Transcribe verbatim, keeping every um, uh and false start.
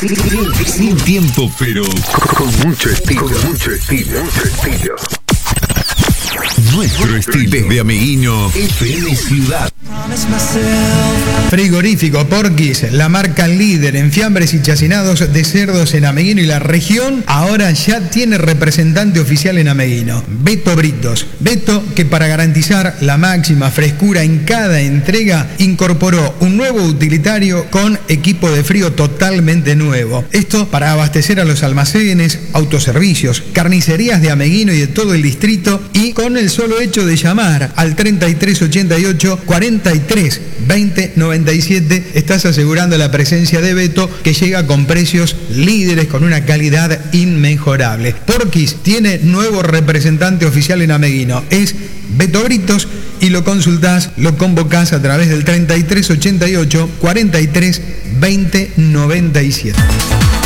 Sin, sin tiempo, pero con mucho estilo. Con mucho estilo. Mucho estilo. Nuestro estilo. Desde Ameguino, F M Ciudad. Frigorífico Porquis, la marca líder en fiambres y chacinados de cerdos en Ameguino y la región, ahora ya tiene representante oficial en Ameguino, Beto Britos. Beto, que para garantizar la máxima frescura en cada entrega, incorporó un nuevo utilitario con equipo de frío totalmente nuevo. Esto para abastecer a los almacenes, autoservicios, carnicerías de Ameguino y de todo el distrito, y con el solo hecho de llamar al treinta y tres ochenta y ocho cuarenta y tres veinte noventa y siete, estás asegurando la presencia de Beto, que llega con precios líderes con una calidad inmejorable. Porquis tiene nuevo representante oficial en Ameguino, es Beto Britos, y lo consultás, lo convocás a través del treinta y tres ochenta y ocho cuarenta y tres veinte noventa y siete.